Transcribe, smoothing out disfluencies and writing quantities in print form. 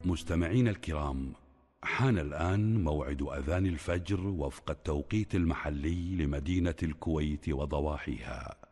مستمعين الكرام، حان الآن موعد أذان الفجر وفق التوقيت المحلي لمدينة الكويت وضواحيها.